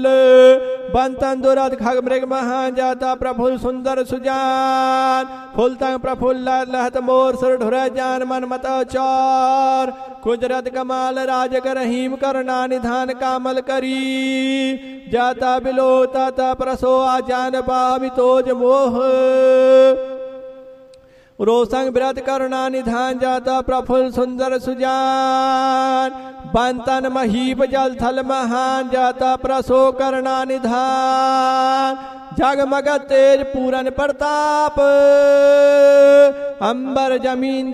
बंतन दुरद खग मृग महान जाता प्रफुल्ल सुंदर सुजान फुलतंग प्रफुल्ल लहत मोर सुर ढुर जान मन मत चौर कुजरत कमाल राजक रहीम करना निधान कामल करी जाता बिलोता ता प्रसो आजान पावितोज मोह रोसंग व्रत करुणा निधान जाता प्रफुल्ल सुंदर सुजान बंतन महीप जल थल महान जाता प्रसो करना निधान जगमग तेज पूरन प्रताप अंबर जमीन